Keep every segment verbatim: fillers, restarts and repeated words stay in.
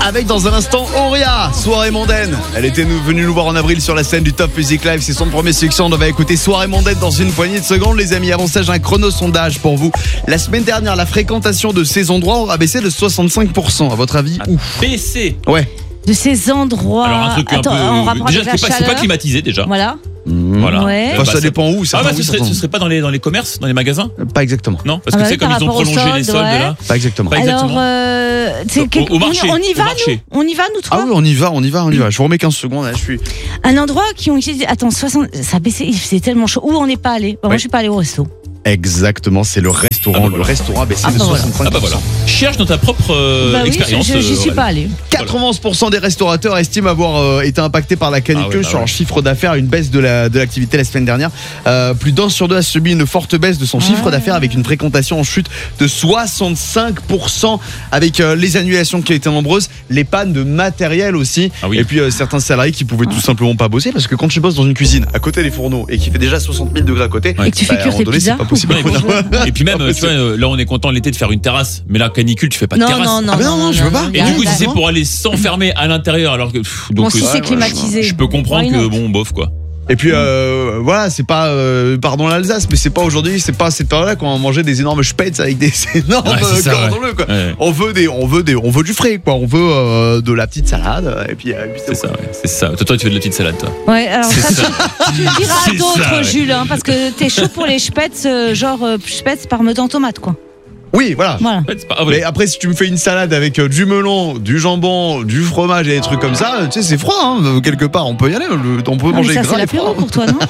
Avec dans un instant Auria, soirée mondaine. Elle était nous- venue nous voir en avril sur la scène du Top Music Live. C'est son premier succès. On va écouter Soirée mondaine dans une poignée de secondes, les amis. Avant ça, j'ai un chrono sondage pour vous. La semaine dernière, la fréquentation de ces endroits aura baissé de soixante-cinq pour cent. À votre avis où? P C. Ouais. De ces endroits. Alors un truc Attends, un peu. en rapport Déjà, avec la c'est pas, c'est pas chaleur. climatisé déjà. Voilà. Voilà. Ouais. Euh, Enfin, bah, ça dépend où. Ça Ah bah dépend ce où, serait, ça ce dépend. serait pas dans les, dans les commerces, dans les magasins? Pas exactement. Non, parce Ah que bah c'est oui, comme par ils ont rapport au prolongé les solde, soldes ouais. là. Pas exactement. Pas exactement. Alors, euh, c'est Au- quelque- au marché, on, on y au va marché. nous On y va nous trois. Ah oui, on y va, on y va, on y va. Je vous remets quinze secondes. Là, je suis. Un endroit qui ont utilisé. Attends, soixante. Ça a baissé. C'est tellement chaud. Où on n'est pas allé? Bon, Moi, Oui. je suis pas allé au resto. Exactement, c'est le restaurant. Ah bah Le voilà. restaurant a baissé Ah de bah voilà. soixante-cinq pour cent. Ah bah voilà. Cherche dans ta propre euh, bah oui, expérience. je- j'y suis euh, pas allé. quatre-vingts pour cent des restaurateurs estiment avoir euh, été impactés par la canicule Ah ouais, bah sur leur ouais. chiffre d'affaires, une baisse de la de l'activité la semaine dernière. Euh, plus d'un sur deux a subi une forte baisse de son chiffre d'affaires avec une fréquentation en chute de soixante-cinq pour cent avec euh, les annulations qui ont été nombreuses, les pannes de matériel aussi, Ah oui. et puis euh, certains salariés qui pouvaient tout simplement pas bosser parce que quand tu bosses dans une cuisine à côté des fourneaux et qui fait déjà soixante mille degrés à côté, Ouais. Et que tu fais bah, à un cuire moment tes donné, c'est pizzas. pas possible. Ouais, et puis même, tu vois, euh, là on est content l'été de faire une terrasse, mais la canicule, tu fais pas de Non, terrasse. non, non, Ah bah non, non, je veux pas. Et là, du coup, là, si c'est non. pour aller s'enfermer à l'intérieur, alors que. pff, Bon, donc, si euh, c'est ouais, climatisé. je peux comprendre Why que not bon, bof quoi. Et puis euh, voilà, c'est pas euh, pardon l'Alsace, mais c'est pas aujourd'hui, c'est pas cette période-là qu'on mangeait des énormes spets avec des énormes Ouais, c'est ça, cordons ouais. bleus, quoi. Ouais. On veut des, on veut des, on veut du frais quoi. On veut euh, de la petite salade et puis, euh, puis C'est ça, ouais. C'est ça. Toi, toi, tu fais de la petite salade, toi. Ouais, alors C'est ça, ça. tu, tu le diras à C'est d'autres, ça, ouais. Jules, hein, parce que t'es chaud pour les spets, euh, genre euh, spets parmesan tomate, quoi. Oui, voilà. Voilà. En fait, c'est pas- ah ouais. Mais après, si tu me fais une salade avec euh, du melon, du jambon, du fromage et des trucs comme ça, tu sais, c'est froid, hein, euh, quelque part. On peut y aller, le- on peut Ah, mais manger ça, gras c'est et l'apéro froid. pour toi, non?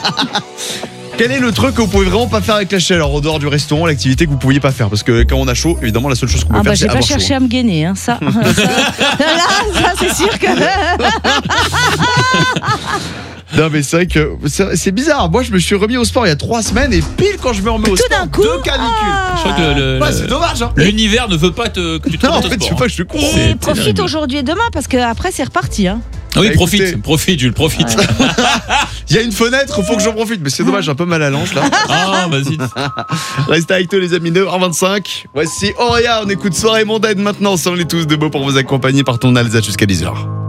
Quel est le truc que vous pouvez vraiment pas faire avec la chaleur en dehors du restaurant, l'activité que vous pouviez pas faire? Parce que quand on a chaud, évidemment, la seule chose qu'on peut Ah, bah, faire, j'ai c'est pas avoir cherché chaud. à me gainer, hein, ça. ça là, ça, c'est sûr que. Non mais c'est vrai que c'est c'est bizarre. Moi je me suis remis au sport il y a trois semaines et pile quand je me remets au Tout sport, d'un coup, deux canicules. ah. Je crois que le- Ouais, le- c'est dommage hein. l'univers ne veut pas te, que tu te Non en remettes au fait je sais sport, pas, hein. je suis con. Et C'est profite terrible. aujourd'hui et demain, parce que après c'est reparti. Hein. Ah oui, Bah, profite, écoutez. profite, Jules, profite. Il y a une fenêtre, faut que j'en profite. Mais c'est dommage, j'ai un peu mal à l'ange là. Ah, vas-y. Restez avec nous les amis, neuf heures vingt-cinq. Voici Auria, on écoute Soirée mondaine maintenant. On est tous debout pour vous accompagner par ton Alsace jusqu'à dix heures.